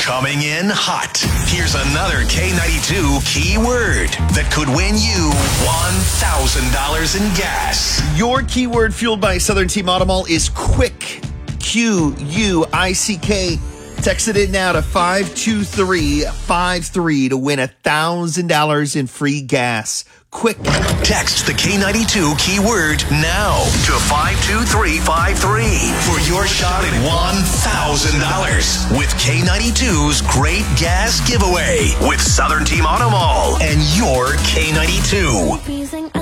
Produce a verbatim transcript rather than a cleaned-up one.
Coming in hot. Here's another K ninety-two keyword that could win you one thousand dollars in gas. Your keyword, fueled by Southern Team Auto Mall, is quick. Q U I C K. Text it in now to five two three five three to win one thousand dollars in free gas. Quick. Text the K ninety-two keyword now to five two three five three for your shot at one thousand dollars with K ninety-two's great gas giveaway with Southern Team Auto Mall and your K ninety-two.